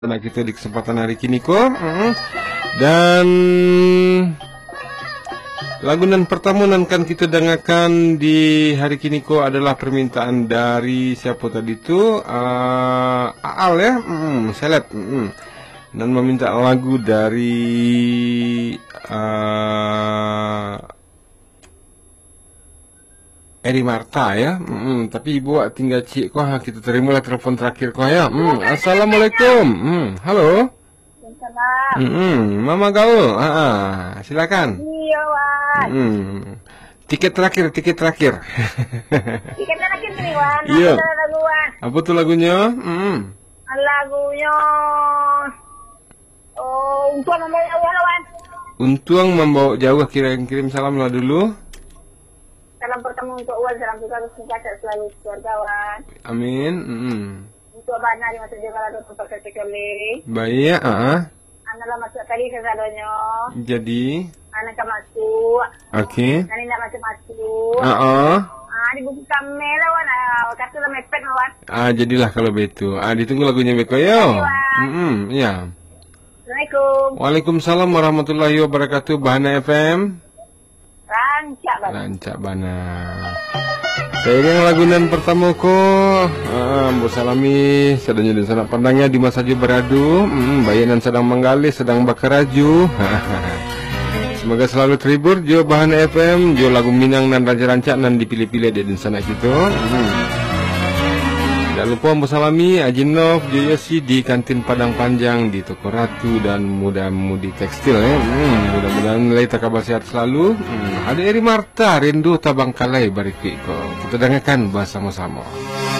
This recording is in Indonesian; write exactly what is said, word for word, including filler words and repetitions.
Nah, kita di kesempatan hari kini kok mm, dan lagu nan pertama nan kan kita dengarkan di hari kini kok adalah permintaan dari siapa tadi itu uh, Aal ya, mm, seleb mm, dan meminta lagu dari uh, Eri Marta ya, mm, tapi ibu tinggal cik kok, kita terimalah telepon terakhir kok ya. Mm, Assalamualaikum, mm, halo. Salam. Mm, Mama Gaul, ah, ah, silakan. Iya, Wan. Mm, tiket terakhir, tiket terakhir. Tiket terakhir nih, Wan. Iya. Apa lagu, Wan? Apa tuh lagunya? Mm. Lagunya Oh, untuk membawa jauh, Wan. Untung membawa jauh, kirim-kirim salam lah dulu. Salam pertama untuk Wan, salam juga untuk sehat selalu keluarga, Wan. Amin. Mm. Untuk Bana di masa dia kalau untuk sekali. Baik, ah. Uh-uh. Anak lah masuk tadi sesadonyo. Jadi, Anak tak masuk. oke. Okay. Nani nak masuk masuk. Ah, uh-uh. Ah, di buku kamera, Wan. Ah, kata lah mepet, Wan. Ah, jadilah kalau begitu. Ah, ditunggu lagunya Beko yo. Mm, ya. Assalamualaikum. Waalaikumsalam warahmatullahi wabarakatuh. Bahana F M. Rancak, Wan. Rancak Bana. Saya yang lagu nan pertama ko. Ah, Ambo salami sedangnya dan sanak pandangnya di masa ju beradu. Hmm, bayanan sedang menggali, sedang bakaraju. Semoga selalu terhibur jo Bahana F M, jo lagu Minang nan rancak-rancak nan dipilih-pilih di sana gitu. Hmm. Jangan lupa Ambo salami Ajinov, Jo Yosi di kantin Padang Panjang di Toko Ratu dan muda-mudi tekstil ya. Hmm, mudah-mudahan nilai kabar sehat selalu. Hmm, ada Eri Marta, rindu tabang kalai bariki ko. Kita dengarkan bersama-sama.